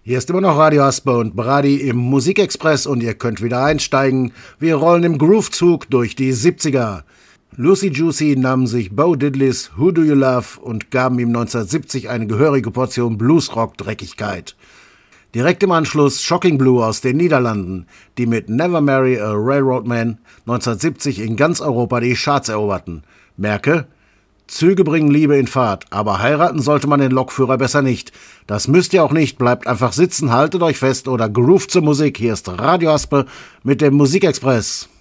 Hier ist immer noch Radio Haspe und Brady im Musikexpress und ihr könnt wieder einsteigen. Wir rollen im Groovezug durch die 70er. Lucy Juicy nahmen sich Bo Diddleys Who Do You Love und gaben ihm 1970 eine gehörige Portion Bluesrock-Dreckigkeit. Direkt im Anschluss Shocking Blue aus den Niederlanden, die mit Never Marry a Railroad Man 1970 in ganz Europa die Charts eroberten. Merke: Züge bringen Liebe in Fahrt, aber heiraten sollte man den Lokführer besser nicht. Das müsst ihr auch nicht, bleibt einfach sitzen, haltet euch fest oder groovt zur Musik. Hier ist Radio Haspe mit dem Musikexpress.